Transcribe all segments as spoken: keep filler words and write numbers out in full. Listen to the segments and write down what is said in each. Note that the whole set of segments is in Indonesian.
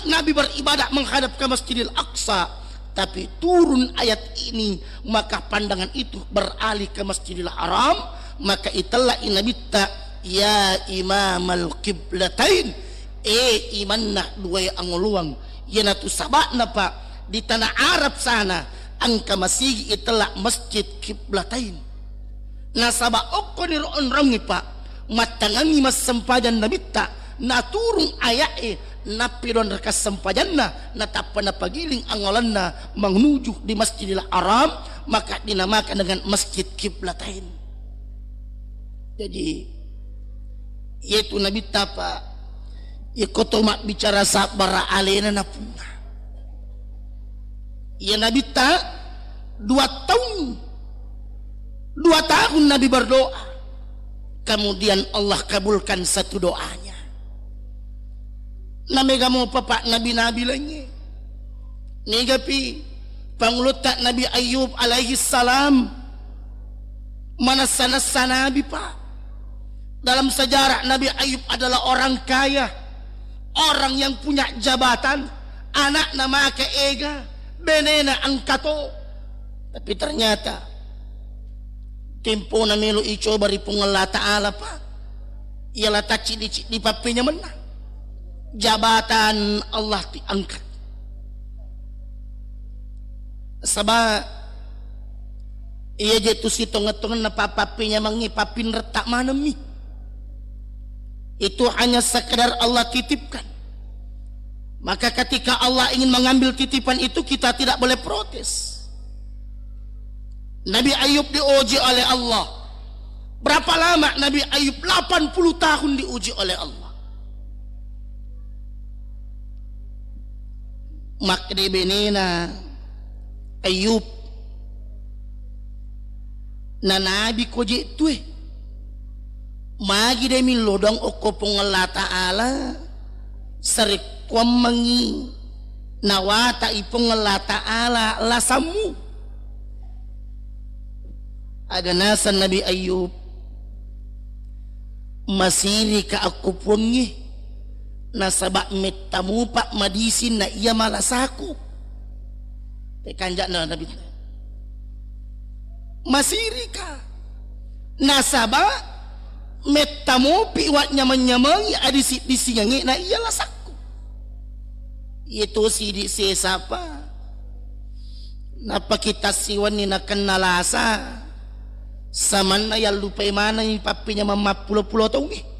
Nabi beribadah menghadap ke Masjidil Aqsa, tapi turun ayat ini, maka pandangan itu beralih ke Masjidil Haram. Maka itulah inabita ya imamal qiblatain, eh imanna dua anguluang yana tu sabakna pak di tanah Arab sana angka masih itulah masjid qiblatain. Nasaba okko ni roon rangi pak matangani mas sempajan nabita na turung ayae na piron rekas sempajan na natapa na pagiling angolan na menuju di Masjidil Haram, maka dinamakan dengan masjid qiblatain. Jadi yaitu nabi tapa ikotomak bicara sabara alena na punga ya nabi ta dua tahun dua tahun nabi berdoa, kemudian Allah kabulkan satu doanya. Namega mo papa nabi-nabi lagi negapi pangulutak Nabi Ayub alaihi salam mana sana-sana nabi pak. Dalam sejarah Nabi Ayub adalah orang kaya, orang yang punya jabatan, anak nama keega, benena angkato. Tapi ternyata tempo na melo ico bari pungala ta'ala pa, ialah taci di, di papinya menang. Jabatan Allah diangkat. Sabah iya jatuh si tonga-tonga na papapinya mangi papin retak mana mi. Itu hanya sekedar Allah titipkan. Maka ketika Allah ingin mengambil titipan itu, kita tidak boleh protes. Nabi Ayub diuji oleh Allah. Berapa lama Nabi Ayub? delapan puluh tahun diuji oleh Allah. Makde benena Ayub na nabi koje tueh magi demi lodong oko pungala ta'ala serik kuamangi nawata ipungala ta'ala lasamu aganasan Nabi Ayub masiri ka aku pungi nasabak metamu pak madisin na iya malasaku tekanjak na Nabi masiri ka nasabak metamu piwat nyaman-nyaman ya adisi disingangi na iyalah saku itu si di sesapa napa kita siwan ni na kenalasa saman na ya lupay mana yung papinya mamapulo-pulo taong eh.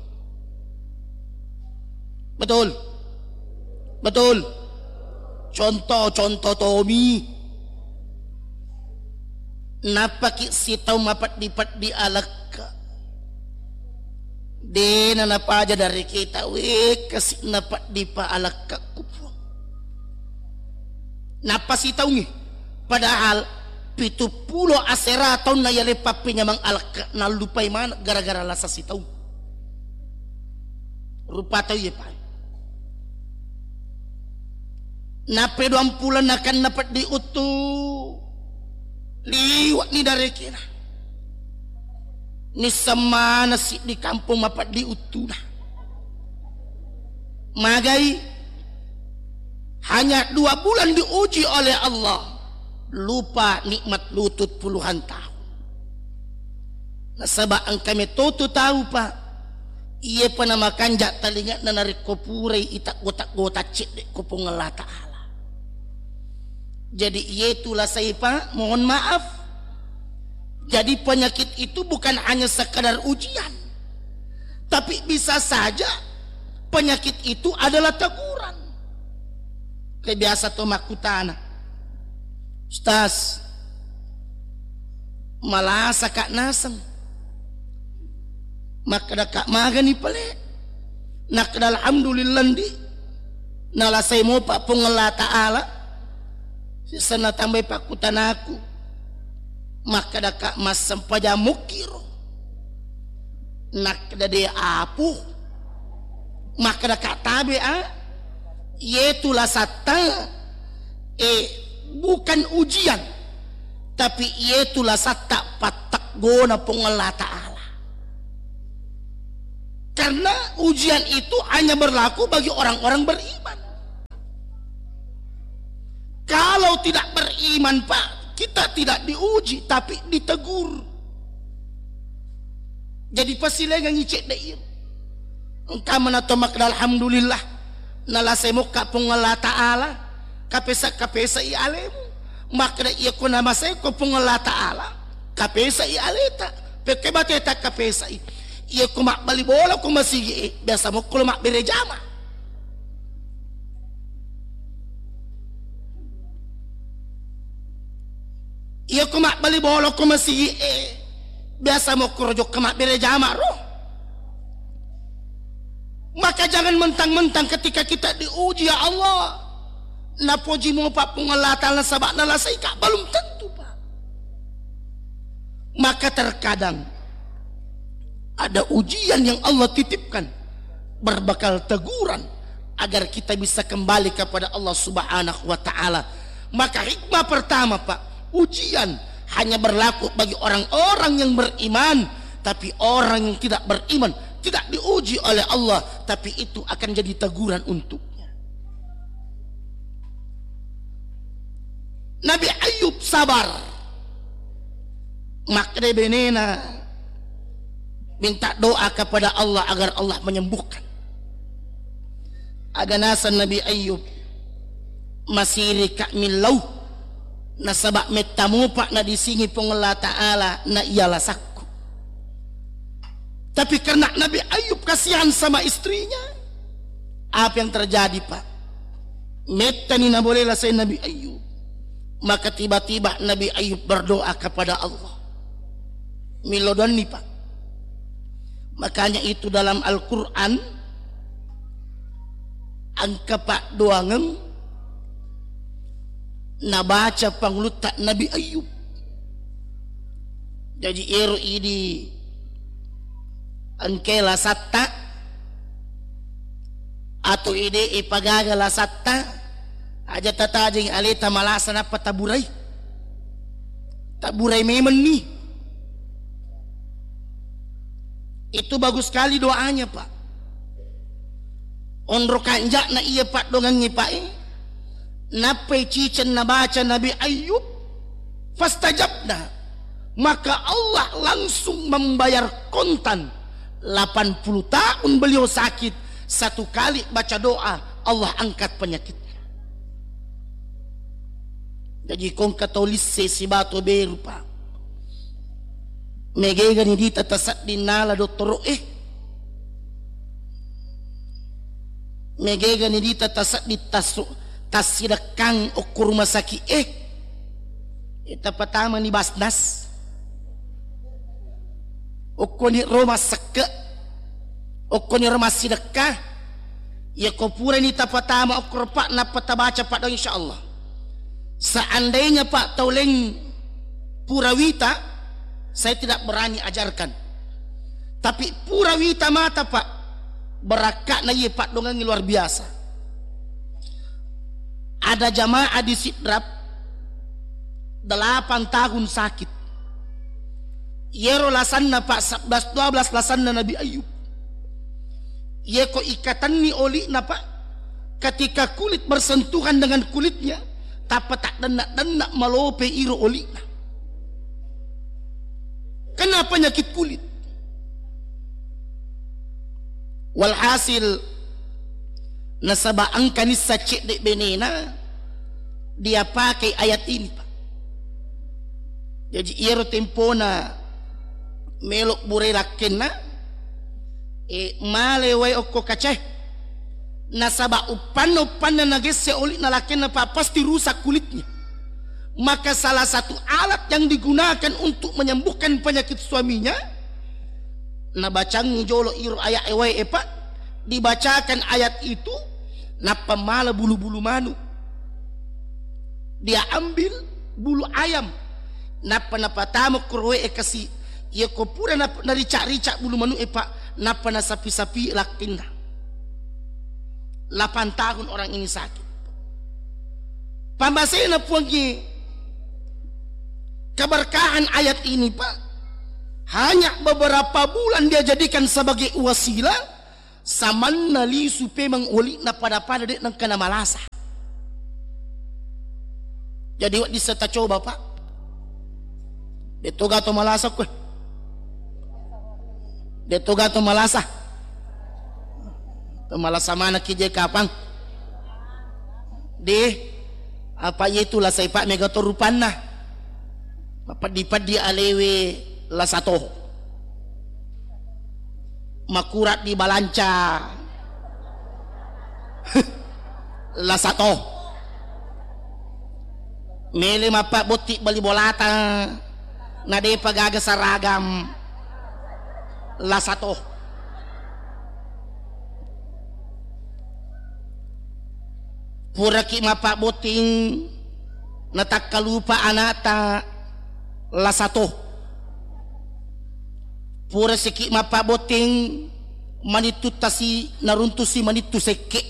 Betul betul contoh-contoh Tommy napa ki sitaw mapat dipat di alak di napa aja dari kita weh kasih napa di paalak kupro napa si tahu nih padahal pitu pulo asera tahun na yale papinya mang alak na lupai mana gara-gara lasa si tahu rupa tahu ya pak napa doang pulan akan napat diutuh liwat ni dari kita ni sama nasi di kampung mapat diutuh magai hanya dua bulan diuji oleh Allah lupa nikmat lutut puluhan tahun nasabak ang kami toto tahu pak iya panama kanjak talingat na narik kopuray itak gotak-gotak cik dek kopong Allah Ta'ala. Jadi iya itulah saya pak mohon maaf. Jadi penyakit itu bukan hanya sekadar ujian, tapi bisa saja penyakit itu adalah teguran. Kayak biasa tuh makutana, Ustaz, malah sakak naseng, maka kak magani pale, nak alhamdulillah di, nala saya mau pak pengala Ta'ala, sana tambah pakutan aku. Maka dak mas sempaja mukiro nak dade apu maka dak tabe a yetulah sata eh bukan ujian tapi yetulah sata patak gona pengala Ta'ala karena ujian itu hanya berlaku bagi orang-orang beriman kalau tidak beriman Pak, kita tidak diuji tapi ditegur. Jadi pasilengan ngicek dair. Engkau menatomak alhamdulillah nalasay mo ka pong Allah Ta'ala kapesa kapesa i alem makna iya ko na masay ko pong Allah Ta'ala kapesa i aleta peke bateta kapesa i iya ko makbalibola ko masigi biasa mo ko makberejama. Iya ko makbalibola ko masigi biasa mo ko rojo ko makberejama roh. Maka jangan mentang-mentang ketika kita diuji ya Allah napuji mo Pak pengelatan sabak nalasay ka belum tentu Pak. Maka terkadang ada ujian yang Allah titipkan berbekal teguran agar kita bisa kembali kepada Allah Subhanahu wa Ta'ala. Maka hikmah pertama Pak, ujian hanya berlaku bagi orang-orang yang beriman, tapi orang yang tidak beriman tidak diuji oleh Allah, tapi itu akan jadi teguran untuknya. Nabi Ayub sabar, makna benena minta doa kepada Allah agar Allah menyembuhkan. Aganasan Nabi Ayub masiri ka milaw nasabak metamu Pak na disingi pong Allah Ta'ala na iyalah sakku. Tapi karena Nabi Ayub kasihan sama istrinya, apa yang terjadi Pak? Meta ni na boleh lasay Nabi Ayub. Maka tiba-tiba Nabi Ayub berdoa kepada Allah. Milodon ni Pak. Makanya itu dalam Al-Quran angka Pak doangan nabaca panglutak Nabi Ayub. Jadi ero ini angke lasatta atau ide ipagaga lasatta aja tatajing alita malasan apa taburay taburay memang nih. Itu bagus sekali doanya Pak. Onro kanjak na iya Pak dongan ngipain napai cicen nabaca Nabi Ayub fastajabna, maka Allah langsung membayar kontan. delapan puluh tahun beliau sakit, satu kali baca doa Allah angkat penyakitnya. Jadi kong katolis si bato beru Pak megega ni dita tasat dinala doktor eh megega ni dita tasat ditasu tasidakang ukur rumah sakit eh ita pertama ni basnas ukoni Roma seke ukoni Roma sidekah ya ko pura ni tapatama ukur Pak na patabaca Pak do insyaallah. Seandainya Pak tauleng purawita saya tidak berani ajarkan, tapi purawita mata Pak berakat na ye Pak dongan luar biasa. Ada jamaah di Sidrap delapan tahun sakit. Yero lasanna Pak sebelas dua belas lasanna Nabi Ayub. Yeko ikatan ni oli na Pak ketika kulit bersentuhan dengan kulitnya tapa tak denak-denak malope iro oli na. Kenapa penyakit kulit? Walhasil nasaba angka ni sacik dek benena dia pakai ayat ini Pak. Jadi iro tempona melok bure rakenna e male way okko kaceh nasaba upan upan na nagese oli na lakenna Pak pasti rusak kulitnya. Maka salah satu alat yang digunakan untuk menyembuhkan penyakit suaminya nabacang jolo iro ayat ewai Pak dibacakan ayat itu na pemala bulu-bulu manu dia ambil bulu ayam napa napa tamu kurwe e kasi ya ko pura napa na rica-rica bulu manu e Pak napa na sapi-sapi lakinda. delapan tahun orang ini sakit. Pambasena puangi keberkahan ayat ini Pak hanya beberapa bulan dia jadikan sebagai wasilah saman nali supe menguli na pada pada dek nang kana malasa. Jadi wak diseta coba pak. Detoga to malasa kwe. Detoga to malasa. To malasa mana kije kapang. De apa itulah saya pak mega torupan na. Mapadi-padi alewe la satu. Makurat di balanca. La satu. Mele mapa botik bali bolata. Nade pagaga saragam. La satu. Pura ki mapa boting natakalupa anata la satu. Pura siki mapa boting manitutasi naruntusi manitu seke.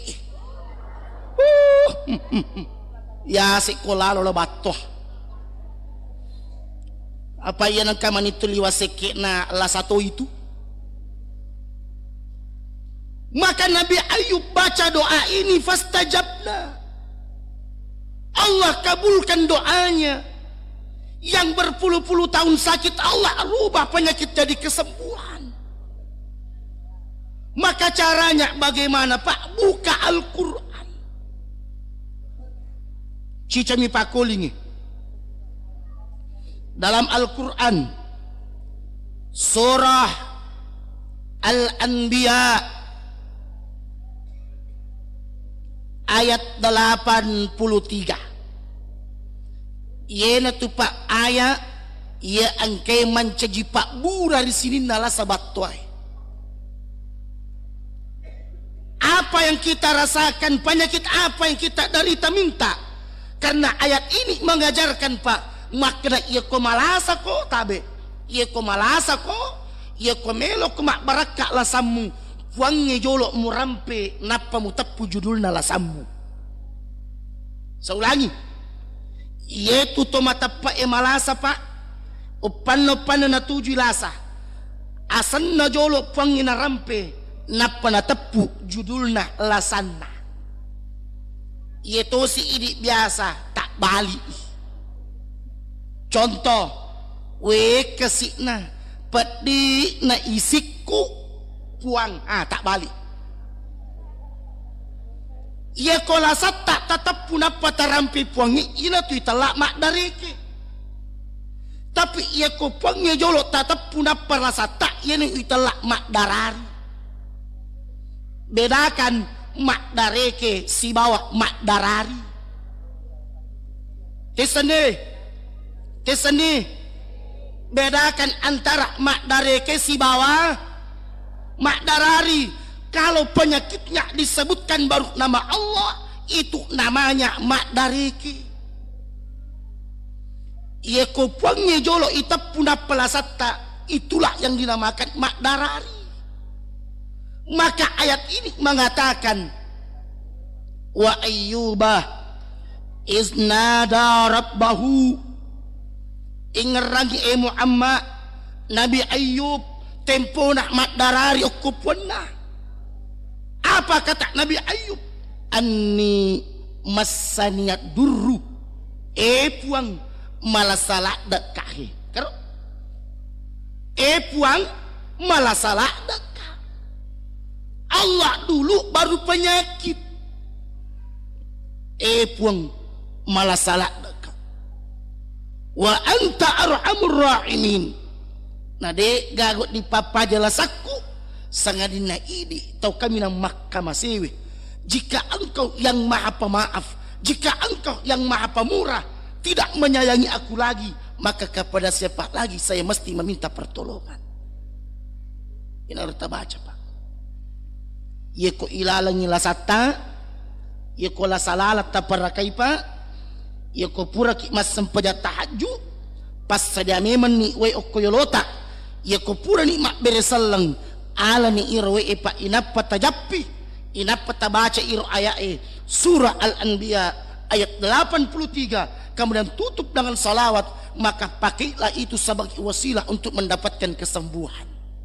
Uh, ya sekolah lo batoh. Apa yang angka manitu liwa seke na la satu itu? Maka Nabi Ayub baca doa ini fastajabna. Allah kabulkan doanya. Yang berpuluh-puluh tahun sakit Allah rubah penyakit jadi kesembuhan. Maka caranya bagaimana Pak? Buka Al-Quran. Cicami pakolingi. Dalam Al-Quran surah Al-Anbiya ayat delapan puluh tiga. Yena tu pak ayat ya angkai mancaji pak bura di sini nala sabat tuai. Apa yang kita rasakan, penyakit apa yang kita derita minta, karena ayat ini mengajarkan pak makna ia ko malasa ko tabe, ia ko malasa ko, ia ko melo ko mak baraka la sammu, puangnya jolok murampe napa mutapu judul nala sammu. Saya ulangi. Yetu to mata pa e malasa pa upanno panno na tuju lasa asan na jolo pangi na rampe napa na tepu judulna lasanna. Yeto si ini biasa tak balik. Contoh we kesikna pedi na isikku puang ah tak balik. Ia kola tak tetap pun apa tarampi puangi ina tu italak mak dareke. Tapi ia ko puangnya jolo tetap pun apa rasa tak ia ni italak mak darari. Bedakan mak dareke si bawah mak darari. Tesane, tesane. Bedakan antara mak dareke si bawah mak darari. Kalau penyakitnya disebutkan baru nama Allah, itu namanya mak dariki. Ia kupangnya jolo itap punah pelasata, itulah yang dinamakan mak darari. Maka ayat ini mengatakan wa ayyuba iznada rabbahu ingerangi e Muhammad Nabi Ayub tempo nak mak darari okupuna. Apa kata Nabi Ayub? Anni masaniat durru e puang malasalah dekahe. Karo e puang malasalah dekah. Allah dulu baru penyakit. E puang malasalah dekah. Wa anta arhamur rahimin. Nah de gagot di papa jelasaku sangadina ini tau kami nang mahkamah sewe. Jika engkau yang maha pemaaf, jika engkau yang maha pemurah tidak menyayangi aku lagi, maka kepada siapa lagi saya mesti meminta pertolongan. Ini harus kita baca pak. Ia ko ilalangi lasata, ia ko lasalalat taparakai pak, ia ko pura ki mas sempaja tahaju, pas saja memang ni we okoyolota, ia ko pura ni mak beresalang. Ala ni irwe epa inapa tajappi inapa tabaca iro ayae surah Al-Anbiya ayat delapan puluh tiga kemudian tutup dengan salawat, maka pakailah itu sebagai wasilah untuk mendapatkan kesembuhan.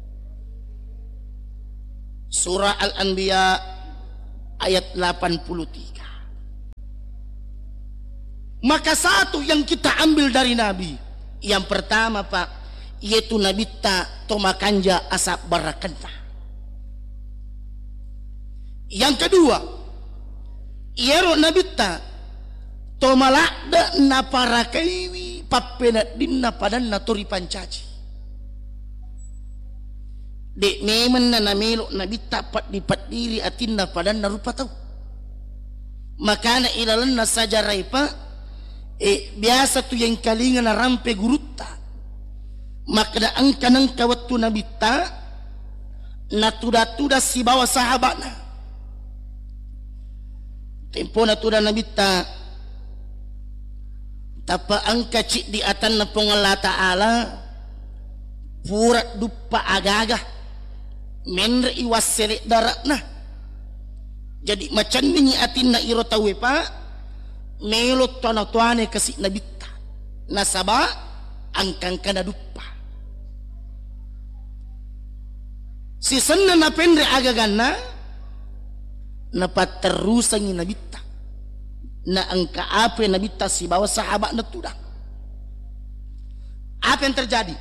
Surah Al-Anbiya ayat delapan puluh tiga. Maka satu yang kita ambil dari Nabi, yang pertama Pak, yaitu Nabi ta tomakanja asap barakenta. Yang kedua, yero Nabi ta tomalakda na parakaiwi papena dinna padanna tori pancaci. Dek memen na namelo Nabi ta pat dipat diri atinna padanna rupa tau. Makana ilalan na sajarai Pak. Eh biasa tu yang kalingan na rampe gurutta. Maka da angka nang kawatu Nabi ta na tuda-tuda si bawa sahabatna. Tempo na tuda Nabi ta tapa angka cik di atan na pengala ta'ala purat dupa agaga menre iwas selik darat na. Jadi macam ni atin na iro tawe Pak. Melot tono tuane kasih nabita nasaba angkang kana dupa si sanna na pendre agagana napat terusangi nabita na angka apa nabita si bawa sahabat na tudang. Apa yang terjadi?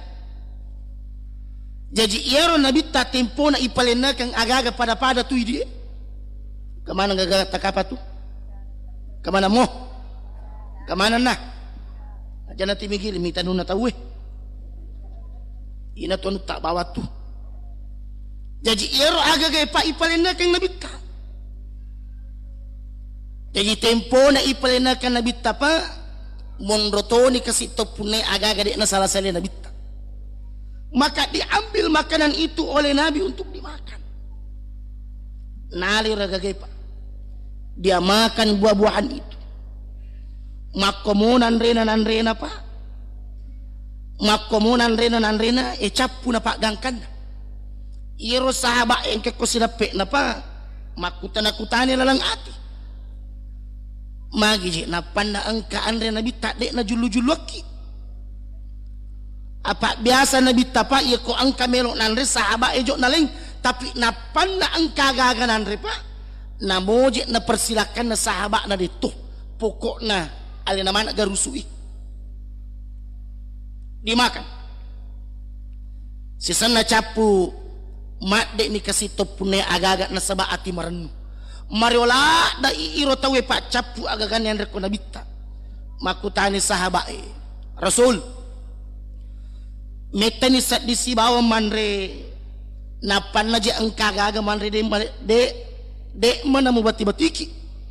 Jadi iero nabita tempo na ipalena kang agaga pada pada tu dia kemana gaga takapa tu kemana mo kemana nah aja nanti mikir minta nuna tahu eh ina tuan tak bawa tu jadi ero aga gaya pak ipalena kang nabita jadi tempo na ipalena kang nabita pa monrotoni kasih topune aga gade na salah salah nabita maka diambil makanan itu oleh Nabi untuk dimakan. Nalir aga gaya pak dia makan buah-buahan itu. Makomunan rena nan rena Pak. Makomunan rena nan rena e capu na Pak gangkan. Iro sahabat yang ke kosinapek na Pak. Makutan-akutani lalang ati. Magi je na panda angka andre nabi tak dek na julu-julu aki. Apa biasa nabi tapa ia ko angka melok nan re sahabat ejok naleng tapi na panda angka gaga nan re Pak. Na moje na persilakan na sahabat na dito pokok na alina mana garusui dimakan sisan na capu mak dek ni kasih topune agak-agak na saba ati marenu mariola da iro tawe Pak capu agagan yang reko nabita makutani sahabat e Rasul metani sat di si bawa manre napan na je angka gaga manre de de Dek mana mau bati-batiki?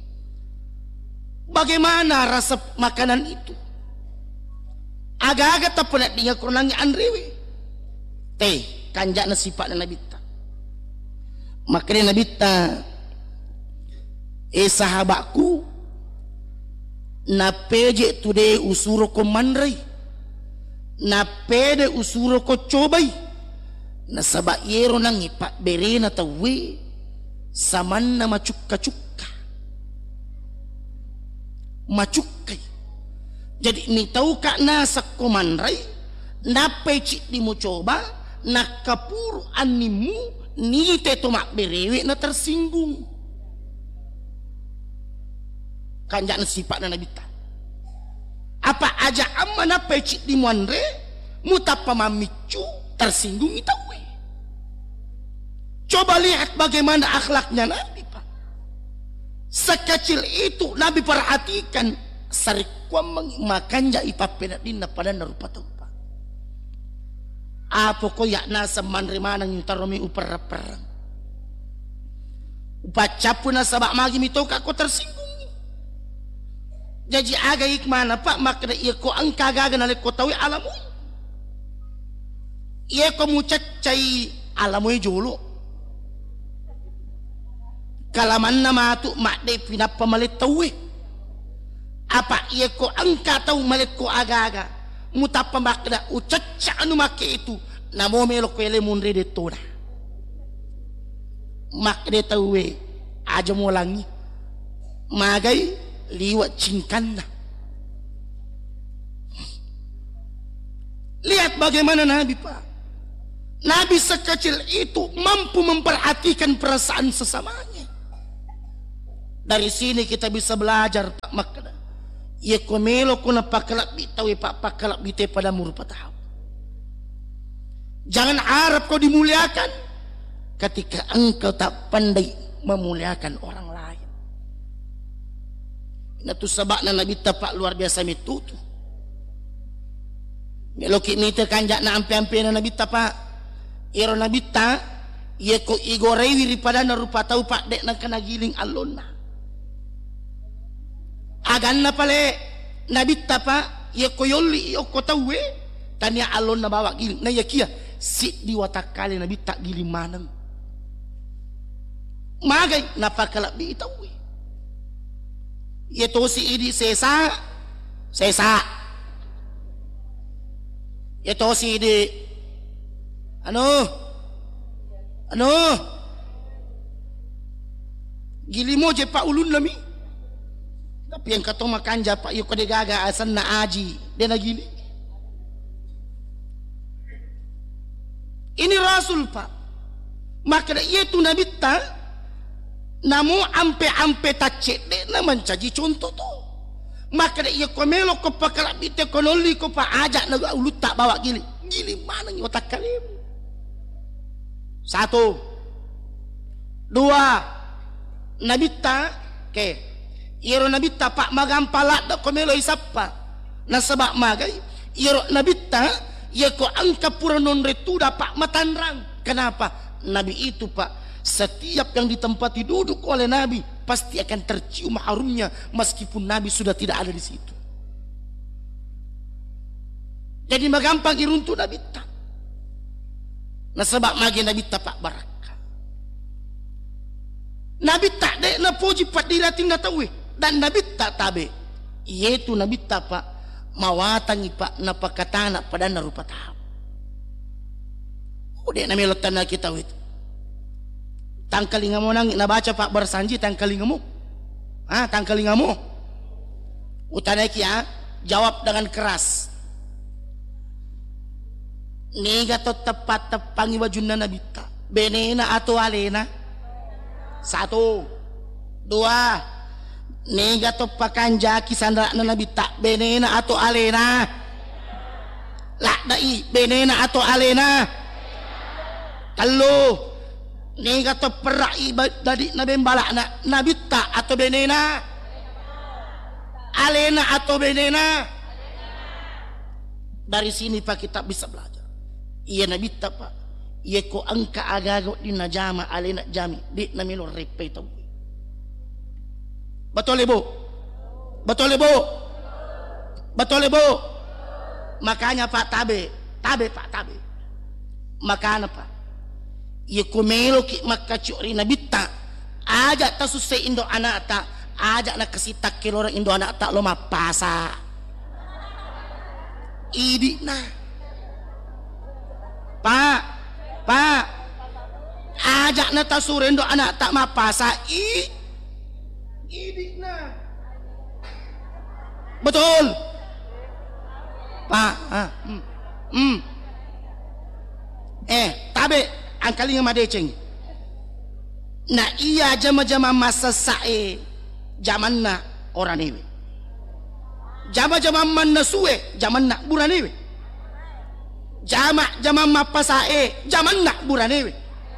Bagaimana rasa makanan itu? Agak-agak tak pernah dia kurangnya andrewe. Teh kanjak nasipat na nabita. Makanya nabita, eh sahabatku, na peje tu de usuro ko manray, na pede usuro ko cobai, na sabayero nang ipak bere na tawi. Saman na macukka-cukka macukkay jadi ni tahu kak nasa kumanray napay cik di mo coba nakapuro animu ni teto makberewe na tersinggung kanjak na sifat na nabita apa aja amma napay cik di mo andre mutapa mamicu tersinggung itawe. Coba lihat bagaimana akhlaknya Nabi Pak. Sekecil itu Nabi perhatikan sarikwa makan jai papena dinna pada narupa tupa. Apa ko ya nasa manre manang yutaromi upar perang. Upacapu na sabak magi mito kako tersinggung. Jadi aga ikmana Pak makna iya ko angka gaga na ko tawi alamu. Iya ko mucacay alamu jolo. Kalaman na matu makde pinapamalit tawe apa iya ko angka tahu malit ko aga-aga mutapa makda ucaca anu make itu namo melo ko ele munre de toda makde tawe aja mo langi magay liwat cingkan na. Lihat bagaimana Nabi Pak. Nabi sekecil itu mampu memperhatikan perasaan sesamanya. Dari sini kita bisa belajar Pak makna Ye komelo kuna pakalak bitaw e pak pakalak bite pada muru patahap. Jangan harap kau dimuliakan ketika engkau tak pandai memuliakan orang lain. Itu sebabnya Nabi tapak luar biasa mitutu. Meloki mite kanjak na ampe-ampe na Nabi tapak iro Nabi ta ye ko igorewi ripada na rupa tau pak dek na kanagiling alon na. Agan na pale Nabi tapa ye koyoli yo kotawe tanya alon na bawa giling na yakia si di watak kali Nabi tak giling manang magay napakalak bi itawe ye to si idi sesa sesa ye to si idi ano ano gilimo je pa ulun lami. Tapi yang kata makan japa yuk kode gaga asan na aji dia nagili. Ini Rasul pak. Maka itu Nabi ta namu ampe-ampe tacet de na mencaji contoh tu. Maka ia komelo ko pakala bite konoli ko pa ajak na ulut tak bawa gili. Gili mana ni otak kalim. Satu. Dua. Nabi ta ke okay. Iro Nabi ta pak magampalat da komelo isappa na sebab magai iro Nabi ta ye ko angka pura non retu da pak matanrang. Kenapa? Nabi itu pak setiap yang ditempati duduk oleh Nabi pasti akan tercium harumnya meskipun Nabi sudah tidak ada di situ. Jadi magampang iruntu Nabi ta na sebab magi Nabi ta pak barakah. Nabi tak de na puji pat dirating na tawe. Dan Nabi tak tabe yaitu Nabi tak pak mawatangi pak napakatana pada narupa tahap. Udah nami letan na kita wit. Tangkalinga mo nang nabaca pak bersanji tangkalinga mo. Ah tangkalinga mo. Utanay kia jawab dengan keras. Niga to tepat tepangi wajunna Nabi tak. Benena atau alena. Satu. Dua. Nega to pakanjaki sandra na Nabi tak benena atau alena lah dai benena atau alena kalau nega to perai dari Nabi balak na Nabi tak atau benena alena atau benena. Dari sini pak kita bisa belajar iya Nabi tak pak iya ko angka agago di najama alena jami di namilo repeto. Betul ibu? Betul ibu? Betul ibu? Makanya pak tabe, tabe pak tabe. Makanya pak, ia kumelo ki makacuri Nabi tak, ajak ta susah indo anak tak, ajak nak kesitak kilora indo anak tak lo mapasa. Idi nah, pak, pak, ajak nak tasur indo anak tak mapasa i. Idikna. Betul pak ah, hmm. Hmm. Eh tabe angkalinga madeceng na iya jama-jama masa sae zaman na orang ewe jama-jama manna suwe zaman na buran ewe jama jama mapasae zaman na buran ewe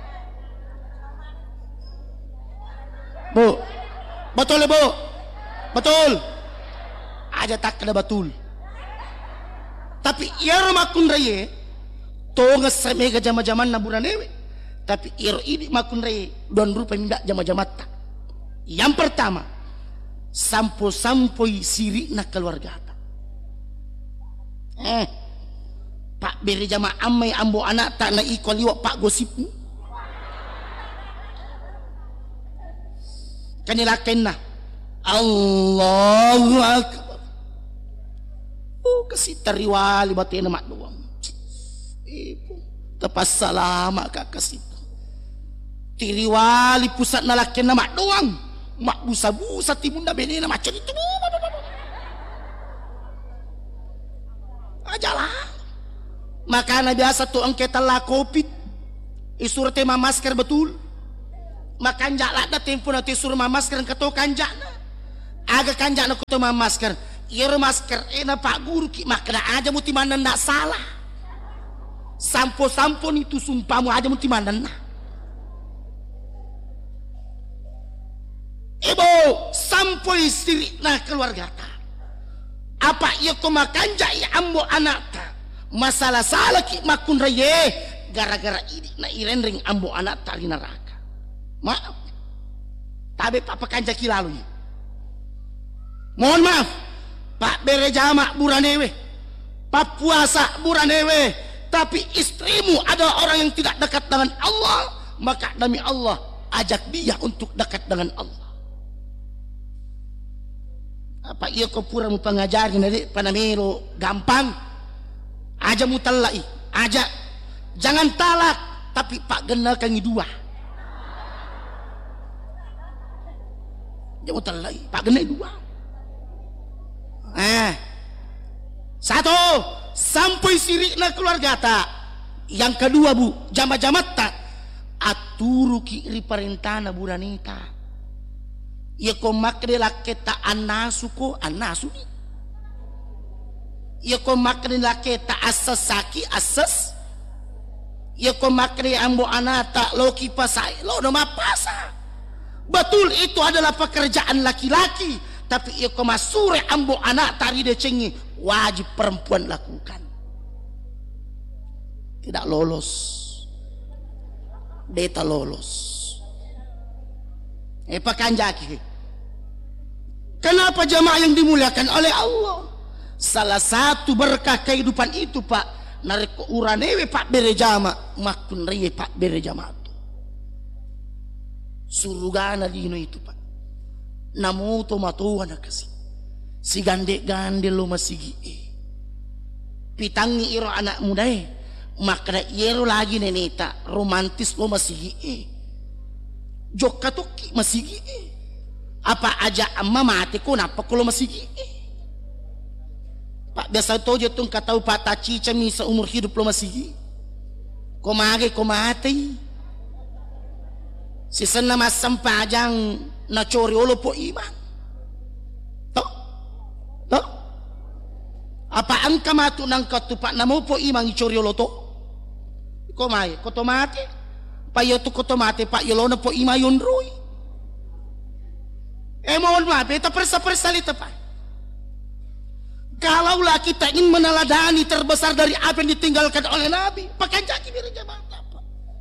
bu. Betul ibu? Betul. Aja tak kena betul. Tapi ia makun raya to ngeseme ke jama-jaman naburan ewe. Tapi ia ini makun raya don rupa minda jama-jamat tak. Yang pertama, sampo-sampoi siri na keluarga tak. Eh, pak beri jama amai ambo anak tak na ikon liwak pak gosipmu. Kanilakin na Allahu Akbar. Oh kasi tariwali batin na makduwang ipo tapas salama ka kasi tiriwali pusat na lakin na makduwang makbusa-busa timun na bini na macam itu ajalah. Maka na biasa tu ang ketala kopit isurte mamasker betul. Makanjak lah na tempo na tisur mamasker ang kato kanjak na aga kanjak na kuto mamasker iya masker ena Pak Guru ki makna aja muti mana ndak salah. Sampo-sampo itu sumpahmu aja muti mana nah. Ibu sampo istri nah keluarga ta. Apa iya ko makan jai ambo anak ta. Masalah salah ki makun raye gara-gara ini na irenring ambo anak ta di neraka. Maaf. Tapi Pak pekanca ki lalu ya. Mohon maaf Pak berejama buranewe, Pak puasa buranewe, tapi istrimu adalah orang yang tidak dekat dengan Allah, maka demi Allah ajak dia untuk dekat dengan Allah. Apa iya kau pura mu pengajarin dari panamero gampang aja mu talai aja jangan talak tapi Pak genal kangi dua jangan talai Pak genal dua eh satu sampai sirikna keluarga tak. Yang kedua bu jama-jamat tak aturu kiri perintahna buranita. Ia ko makre laketa anasu ko anasu ni. Ia ko makre laketa asas saki asas. Ia ko makre ambo anata loki pasai lo nama pasa. Betul itu adalah pekerjaan laki-laki, tapi ia ko masure ambo anak tari decengi wajib perempuan lakukan. Tidak lolos. Beta lolos. Eh pakanjaki. Kenapa jamaah yang dimuliakan oleh Allah? Salah satu berkah kehidupan itu Pak, narik uranewe Pak berejama, makun reye Pak berejama itu. Surugana dino itu Pak. Namo tomato anak kasih. Si gande-gande lo masigi. Pitangi iro anak muda eh. Makna iro lagi neneta romantis lo masigi. Jok katoki masigi. Apa aja amma mati ko napa ko masigi. Pak biasa tojo tung katau Pak taci cami seumur hidup lo masigi. Ko mage ko mati. Si sana masam pajang na cori olo po iman. Toh? Toh? Apa angka matu nang katupak na mo po iman icori olo to? Ko mai, ko to mati. Payo to ko to mati Pak yolo na po ima yon roy. Eh mohon maaf, kita persa-persalita Pak. Kalaulah kita ingin meneladani terbesar dari apa yang ditinggalkan oleh Nabi, pakai jaki biar jamaah apa?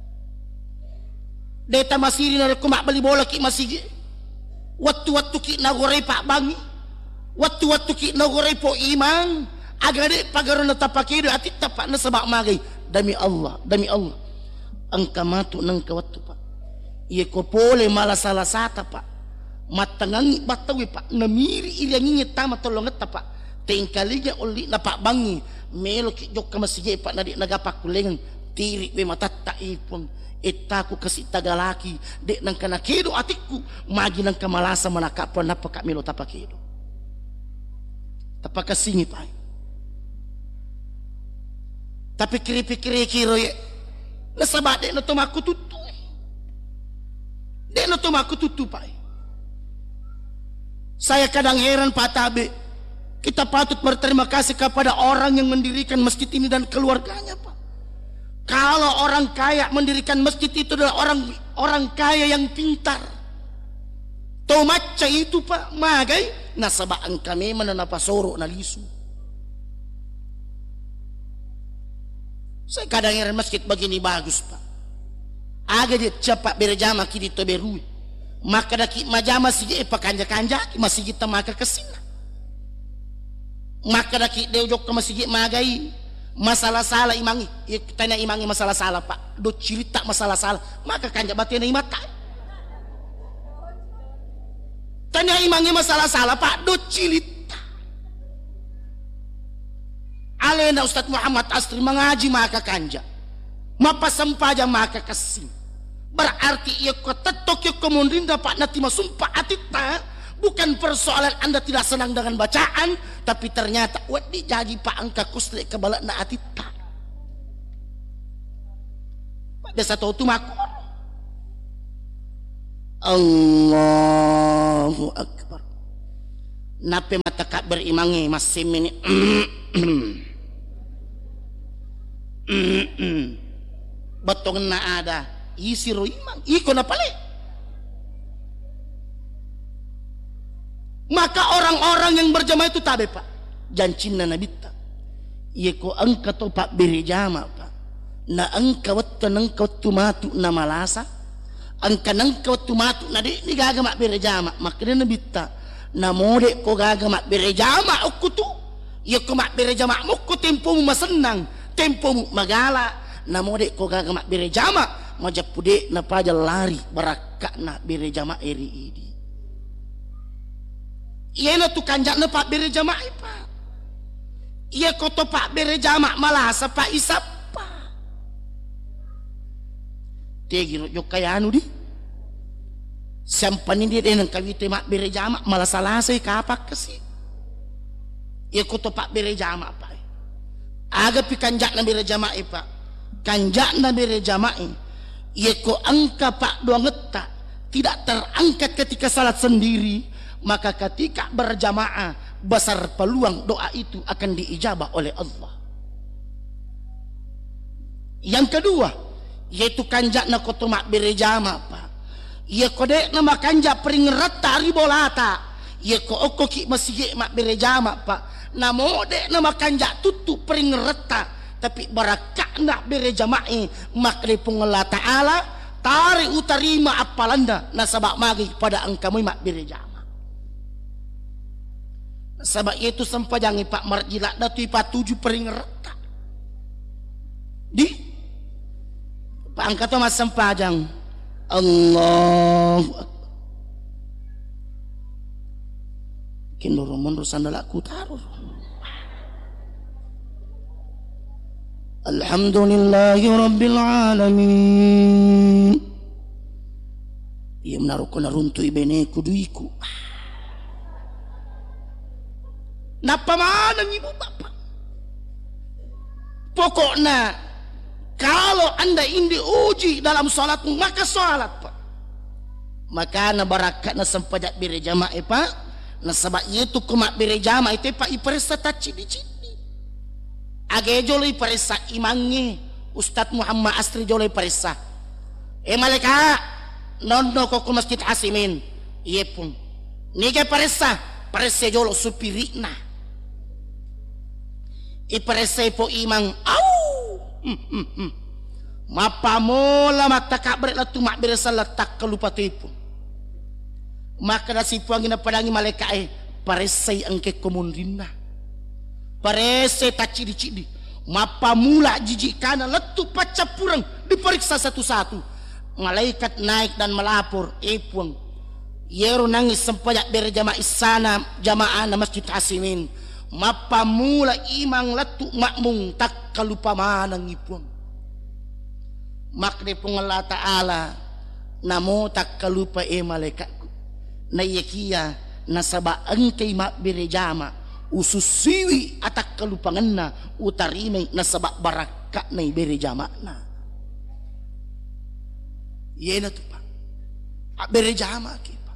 Deta masiri na ko beli bola ki masigi. Waktu-waktu ki nagore Pak bangi. Waktu-waktu ki nagore po imang. Agade pagaron na tapakido ati tapak na sabak magay. Demi Allah, demi Allah. Ang kamatu nang kawatu Pak. Iye ko pole malah salah sata Pak. Matangangi batawi Pak. Namiri ilangingit tama tolongat Pak. Tingkalinya uli na Pak bangi. Melo ki jok ka masigi Pak nadik nagapak kulengan. Tiri be matata ipon. Itaku kasih tagalaki dek nang kana kedo atikku magi nang kamalasa manakapan napa kak melo tapakedo tapaka singi pai tapi kiri-kiri kiro ye nasaba dek na tumaku tutu dek na tumaku tutu pai. Saya kadang heran Pak Tabe, kita patut berterima kasih kepada orang yang mendirikan masjid ini dan keluarganya Pak. Kalau orang kaya mendirikan masjid itu adalah orang orang kaya yang pintar. Tomatca itu Pak magai nasabaan kami menanapa soro na lisu. Saya kadang heran masjid begini bagus Pak. Aga dia cepat berjama kini to berui. Maka daki majama sige pakanja-kanja masih kita maka kesina. Maka daki deujok ke masjid magai masalah salah imangi ya, tanya imangi masalah salah Pak do cerita masalah salah maka kanja batin na imata tanya imangi masalah salah Pak do cerita alena Ustadz Muhammad Asri mengaji maka kanja mapasampaja maka kasih berarti ia ketetok ia kemudian dapat nanti masumpah atita. Bukan persoalan Anda tidak senang dengan bacaan, tapi ternyata wad dijagi Pak angka kusle kebalak na atita. Pada satu tu makor. Allahu Akbar. Nape mata kak tak berimangi masih ini betul na ada isi ro imang iko na pale. Maka orang-orang yang berjamaah itu tabe pak jancinna nabi ta iko angka to pak berjamaah pak na angka wattu nangka wattu matu na malasa angka nangka wattu matu na di ni gagama berjamaah makanya nabi ta na mode ko gagama berjamaah ukutu iko mak berjamaah muku tempo mu masenang tempo mu magala na mode ko gagama berjamaah majapude na pajal lari baraka na berjamaah eri idi. Iya na tu kanjak na pak berjamaah pak. Iya koto pak berjamaah malasa pak isap pak. Tegi yo kaya anu di. Sampanin dia dengan kawite mak berjamaah malasa lasai kapak kesi. Iya koto pak berjamaah pak. Aga pi kanjak na berjamaah pak. Kanjak na berjamaah. Iya ko angka pak dua ngeta tidak terangkat ketika salat sendiri. Maka ketika berjamaah besar peluang doa itu akan diijabah oleh Allah. Yang kedua yaitu kanjak na koto mak berjamaah pak. Ia kode nama kanjak pering rata ribolata. Ia ko oko ki masih mak berjamaah pak. Namo de nama kanjak tutu pering rata tapi barakah nak berjamaah mak de Allah Taala tarik utarima apalanda nasabak magi pada angkamu mak berjamaah. Sebab itu sempajangi pak marjilak datu ipa tujuh pering rata di pak angkat mas sempajang Allah kinurumon rusandala ku taruh alhamdulillahi rabbil alamin iya menaruh kona runtu ibene kuduiku napa manang ibu bapak pokoknya kalau anda ini uji dalam salatmu maka salat pak maka na barakat na sempajak berjamaah pak na sabak itu kumak berjamaah itu pak iperisa taci di cini age joloi perisa imangi Ustadz Muhammad Asri joloi perisa eh maleka nondo kok masjid Hasimin iya pun nike perisa perisa jolo supirina iparesay po imang au hmm, hmm, hmm. mapamola matakabret na tumakbira sa latak kalupatipo maka nasipo ang ginapadangi maleka eh paresay ang kekomundin na paresay tacidi-cidi mapamula jijikana letu pacapurang diperiksa satu-satu malaikat naik dan melapor ipung yero nangis sempajak berjamaah isana jamaah na masjid Hasimin mapamula imang latu makmung tak kalupa manang ipon makne pong Allah Ta'ala namo tak kalupa e malaikatku na yakiya nasabaan kay mak berjama ususiwi atak kalupangan na utarimay nasaba baraka na berjama na yena to pa berjama kipa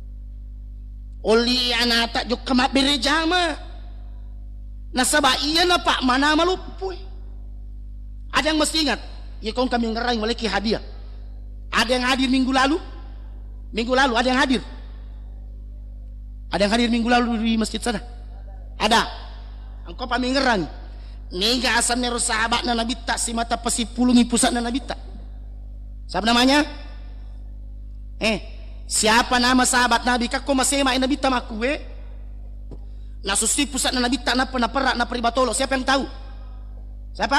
oli anata jok kama berjama nasaba iya na pak mana malupoy ada yang mesti ingat ya kong kami ngerai maliki hadiah ada yang hadir minggu lalu minggu lalu ada yang hadir ada yang hadir minggu lalu di masjid sana ada engkau kami ngerai ningga asam nero sahabat na nabi tak si mata pasi pulungi pusat na nabi tak siapa namanya eh siapa nama sahabat nabi kakko masih main nabi tak makue nasusti pusat na nabi tak napa na perak na peribatolo siapa yang tahu siapa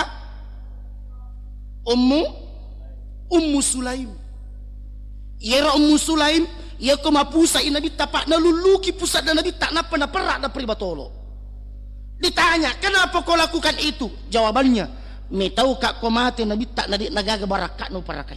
Ummu Ummu Sulaim Yera Ummu Sulaim ia ko mapusa ina nabi tak na luluki pusat na nabi tak napa na perak na peribatolo ditanya kenapa kau lakukan itu jawabannya me tahu kak ko mati nabi tak na di nagaga barakat no parakai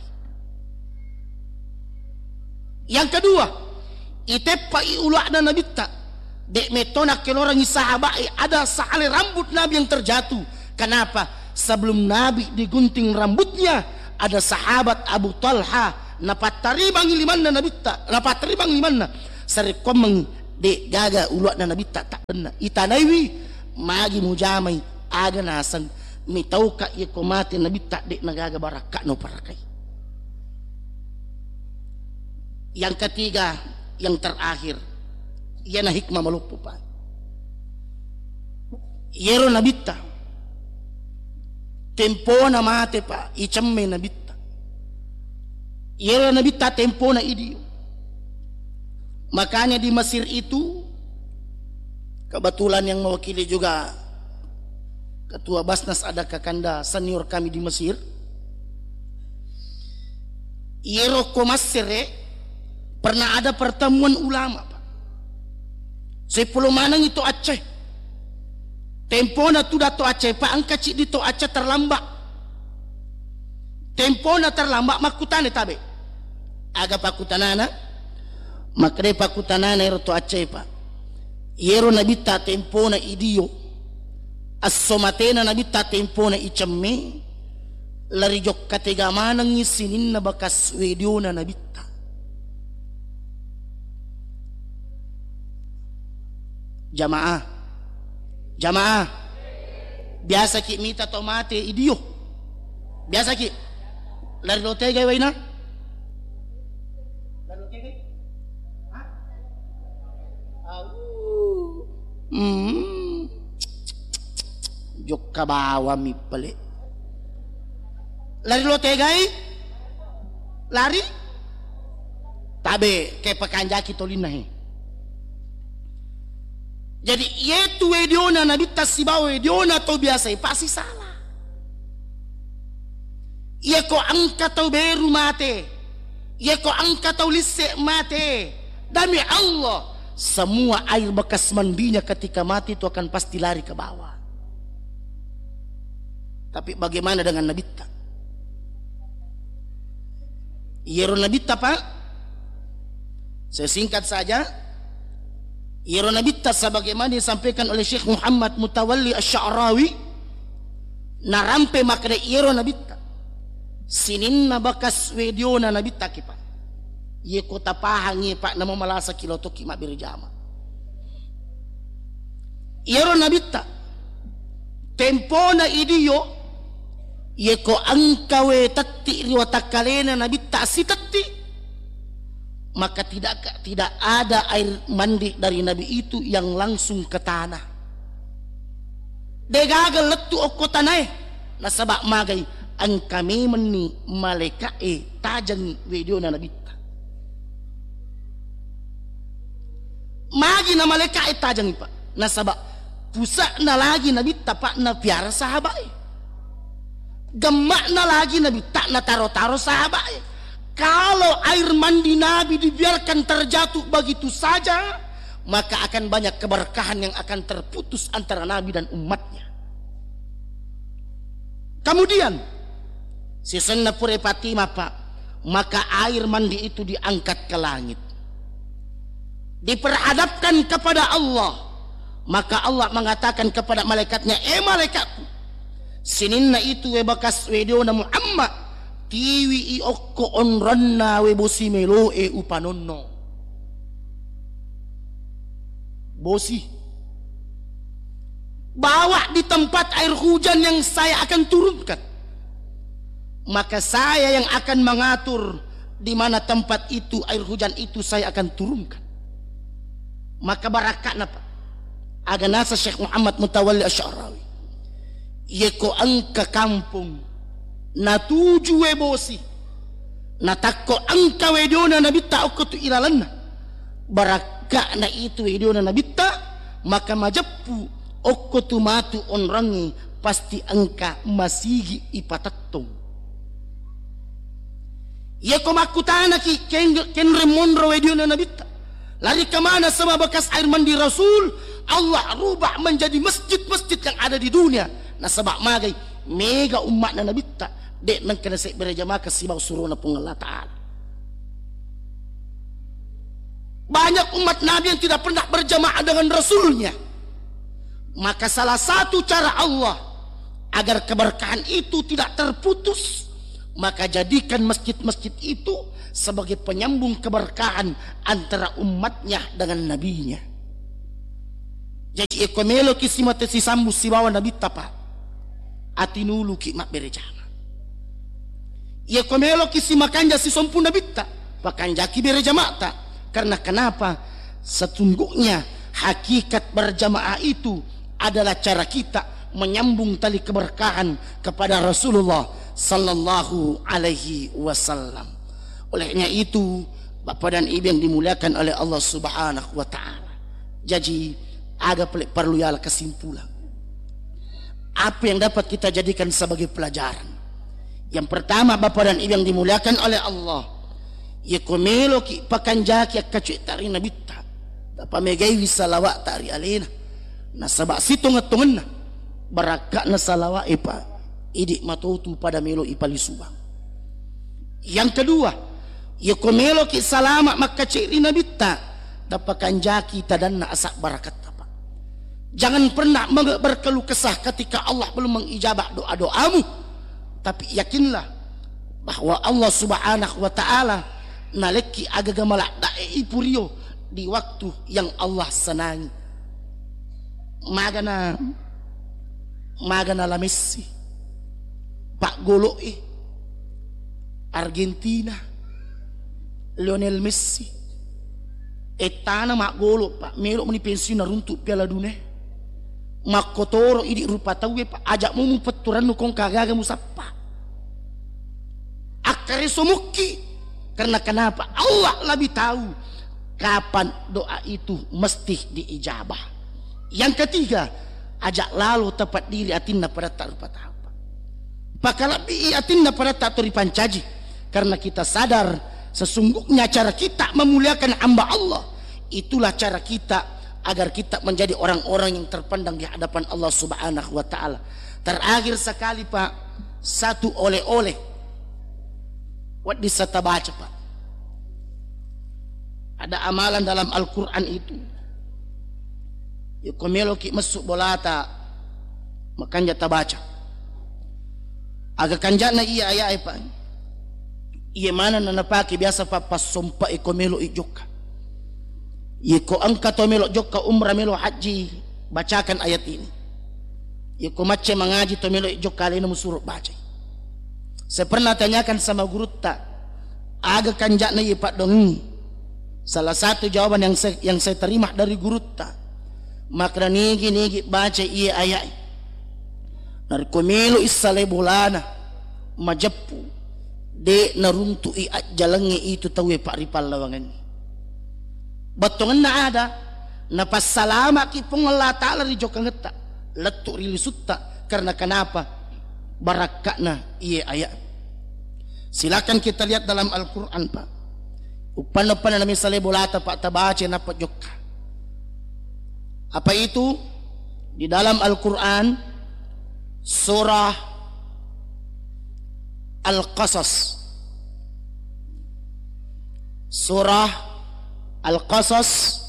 yang kedua itepa iulak na nabi tak dek metona kelorang sahabat ada sehelai rambut Nabi yang terjatuh. Kenapa? Sebelum Nabi digunting rambutnya ada sahabat Abu Talha napat taribang limanna Nabi tak napat taribang limanna sari komeng de gaga ulwa na nabita tak benar itanaiwi magi mujamai aga nasan mi tauka ye komate nabita de nagaga baraka no parakai. Yang ketiga, yang terakhir, yana hikmah malupu pa yero nabita tempo na mate pa ichamme nabita yero nabita tempo na idio. Makanya di Mesir itu kebetulan yang mewakili juga Ketua Basnas ada kakanda senior kami di Mesir. Yero Komasere pernah ada pertemuan ulama Pak. Sepuluh manang itu Aceh. Tempo na tu dato Aceh Pak angka cik di to Aceh terlambat. Tempo na terlambat makutane tabe. Aga pakutanana makre pakutanana ero to Aceh Pak. Yero nabita tempo na idio. As-somatena nabita tempo na ichamme. Lari jok kategamanang isinin na bakas wedio na nabita. Jamaah. Jamaah. Biasa ki mita tomate idio. Biasa ki. Lari lotega waina. Lari lotega. Hmm. Jok kabawa mi pale. Lari lo tegai? Lari? Tabe ke pakanjaki tolina he. Jadi yetu ediona nabi tasibawa ediona to biasa pasti salah. Ye ko angka tau beru mate. Ye ko angka tau lisse mate. Demi Allah, semua air bekas mandinya ketika mati itu akan pasti lari ke bawah. Tapi bagaimana dengan nabita? Yero nabita Pak, saya singkat saja. Yero nabita sebagaimana disampaikan oleh Syekh Muhammad Mutawalli Asy-Sya'rawi, narampe makna yero nabita. Sinin na bakas wedio na nabita ki Pak. Ye kota pahangi Pak nama malasa kilotoki mabirjama. Yero nabita. Tempo na idio ye ko angkawe tatti riwatakalena nabita si tatti, maka tidak tidak ada air mandi dari nabi itu yang langsung ke tanah. Degagal letu okko tanay nasabak magay ang kami meni maleka e tajang video na nabita. Magi na maleka e tajang Pak nasabak pusa na lagi nabita Pak na piara sahabat. Gemak na lagi nabi tak na taro-taro sahabat. Kalau air mandi nabi dibiarkan terjatuh begitu saja, maka akan banyak keberkahan yang akan terputus antara nabi dan umatnya. Kemudian si Sunnah Pure Fatimah Pak, maka air mandi itu diangkat ke langit, diperhadapkan kepada Allah. Maka Allah mengatakan kepada malaikatnya, eh malaikatku, sininna itu we bakas wedio na Muhammad tiwi i okko onranna we bosi melo e upanonno. Bosi bawa di tempat air hujan yang saya akan turunkan, maka saya yang akan mengatur di mana tempat itu air hujan itu saya akan turunkan. Maka barakatna Pak aganasa Syekh Muhammad Mutawalli Asy-Sya'rawi yeko angka kampung na tuju we bosi na takko angka wedona nabita okko tu ilalanna baraka na itu wedona nabita, maka majappu okko tu matu onrangi pasti angka masigi ipatattong yeko makutana ki ken ken remondro wedona nabita lari kemana sama bekas air mandi Rasul. Allah rubah menjadi masjid-masjid yang ada di dunia. Nasabak magay mega umat na nabita dek nang kena sek berjamaah ke sibaw suruna pung Allah Ta'ala. Banyak umat Nabi yang tidak pernah berjamaah dengan Rasulnya. Maka salah satu cara Allah agar keberkahan itu tidak terputus, maka jadikan masjid-masjid itu sebagai penyambung keberkahan antara umatnya dengan nabinya. Jadi ekomelo kisimate si sambu si bawa nabi tapa atinulu ki mak berejama. Ekomelo kisimakanja si sompu nabi ta pakanja ki berejama ta. Karena kenapa? Sesungguhnya hakikat berjamaah itu adalah cara kita menyambung tali keberkahan kepada Rasulullah sallallahu alaihi wasallam. Olehnya itu Bapak dan Ibu yang dimuliakan oleh Allah Subhanahu wa taala. Jadi ada perlu ya kesimpulan. Apa yang dapat kita jadikan sebagai pelajaran? Yang pertama Bapak dan Ibu yang dimuliakan oleh Allah, ya komelo ki pakanjaki akacu tari nabita. Dapat megai salawat tari alena. Nasabak situ ngetungan barakak na salawat ipa idik matutu pada melo ipali subang. Yang kedua, ya komelo ki salamat makaciri nabita. Dapat kanjaki tadanna asak barakat. Jangan pernah berkeluh kesah ketika Allah belum mengijabah doa-doamu. Tapi yakinlah bahwa Allah Subhanahu wa taala naleki agaga malak dae ipurio di waktu yang Allah senangi. Magana magana la Messi, Pak Goloi, Argentina, Lionel Messi, etana mak golo Pak melo meni pensiun runtuk Piala Dunia. Makotoro idi rupa tawe pa ajak mu peturan nukong kagaga musapa akare somuki. Karena kenapa? Allah lebih tahu kapan doa itu mesti diijabah. Yang ketiga, ajak lalu tepat diri atinna pada tak rupa apa pakalabi atinna pada tak turi pancaji. Karena kita sadar sesungguhnya cara kita memuliakan hamba Allah itulah cara kita agar kita menjadi orang-orang yang terpandang di hadapan Allah Subhanahu wa taala. Terakhir sekali Pak, satu oleh-oleh wat disata baca Pak. Ada amalan dalam Al-Qur'an itu. Ya komelo ki masuk bolata makanya tabaca. Aga kanjana iya aya Pak. Iya mana nanapaki biasa Pak pas sompa ikomelo ijoka. Yiko angkat tomelo jokka umrah melo haji bacakan ayat ini. Yiko macam mengaji tomelo jokka lain musuruh baca. Saya pernah tanyakan sama guru tak, aga kanjakna ye Pak Doni. Salah satu jawaban yang saya, yang saya terima dari guru tak, maka nigi nigi baca iya ayat. Dari komelo isale bolana majapu de naruntu i jalangi itu tawe Pak Ripal lawangan. Batongan na ada na pasalama ki pungala ta'ala ri joka ngeta letu rili sutta. Karena kenapa? Barakakna iya ayat. Silakan kita lihat dalam Al-Quran Pak. Upan-upan na misalnya bolata Pak tabaca na pa joka. Apa itu? Di dalam Al-Quran surah Al-Qasas, surah Al-Qasas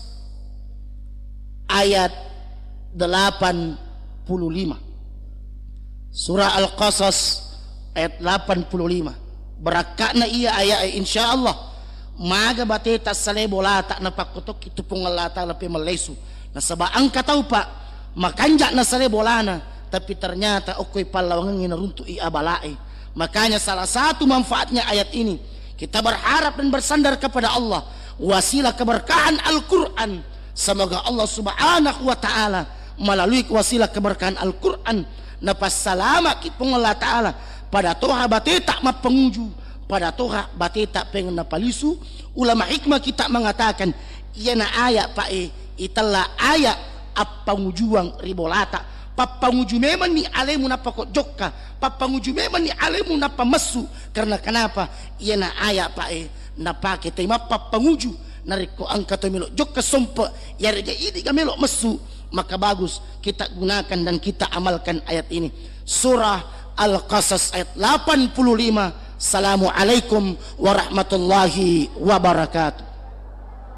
ayat delapan puluh lima. Surah Al-Qasas ayat delapan puluh lima. Berakakna iya ayat insyaallah maga bateta sale bola tak na pakotok itu pungalata lepe melesu. Na saba angka tahu Pak makanja na sale bolana tapi ternyata okoy palawangan nginaruntu i abalae. Makanya salah satu manfaatnya ayat ini kita berharap dan bersandar kepada Allah. Wasilah keberkahan Al-Quran. Semoga Allah Subhanahu wa ta'ala melalui wasilah keberkahan Al-Quran napas salama kita Allah ta'ala pada toha bateta ma penguju pada toha bateta pengen napalisu. Ulama hikmah kita mengatakan iya na ayat Pak e italah ayat apa ngujuang ribolata papanguju memang ni alemu napa kok jokka papanguju memang ni alemu napa mesu. Karena kenapa? Iya na ayat Pak e napake tema papanguju nariko angkat melo jokka sompa ya reja ini gamelo mesu. Maka bagus kita gunakan dan kita amalkan ayat ini. Surah Al-Qasas ayat delapan puluh lima. Assalamualaikum warahmatullahi wabarakatuh.